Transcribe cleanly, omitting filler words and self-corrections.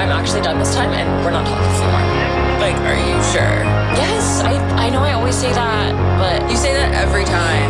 I'm actually done this time and we're not talking anymore. Like, are you sure? Yes, I know I always say that, but You say that every time.